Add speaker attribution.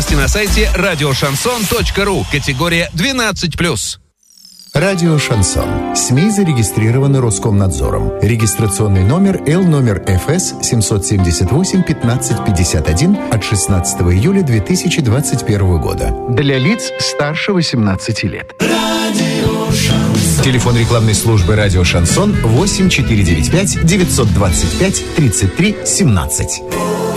Speaker 1: Подробности на сайте радиошансон.ру. Категория 12+.
Speaker 2: Радио «Шансон». СМИ зарегистрированы Роскомнадзором. Регистрационный номер Л-ФС 778-1551 от 16 июля 2021 года. Для лиц старше 18 лет. Телефон рекламной службы «Радио Шансон» 8495 925 33 17.